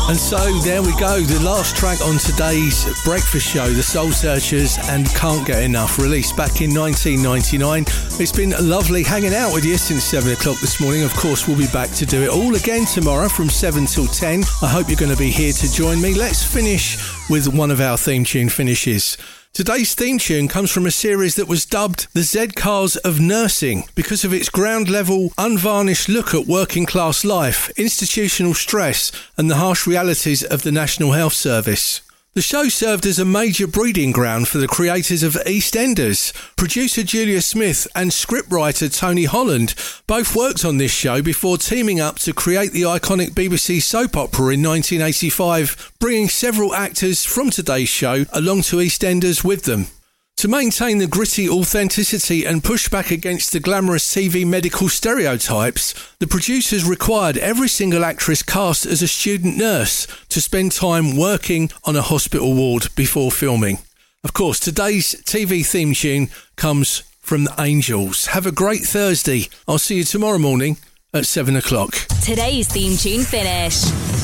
And so there we go, the last track on today's breakfast show, The Soul Searchers and Can't Get Enough, released back in 1999. It's been lovely hanging out with you since 7 o'clock this morning. Of course, we'll be back to do it all again tomorrow from 7 till 10. I hope you're going to be here to join me. Let's finish with one of our theme tune finishes. Today's theme tune comes from a series that was dubbed The Z Cars of Nursing because of its ground-level, unvarnished look at working-class life, institutional stress and the harsh realities of the National Health Service. The show served as a major breeding ground for the creators of EastEnders. Producer Julia Smith and scriptwriter Tony Holland both worked on this show before teaming up to create the iconic BBC soap opera in 1985, bringing several actors from today's show along to EastEnders with them. To maintain the gritty authenticity and push back against the glamorous TV medical stereotypes, the producers required every single actress cast as a student nurse to spend time working on a hospital ward before filming. Of course, today's TV theme tune comes from the Angels. Have a great Thursday. I'll see you tomorrow morning at 7 o'clock. Today's theme tune finish.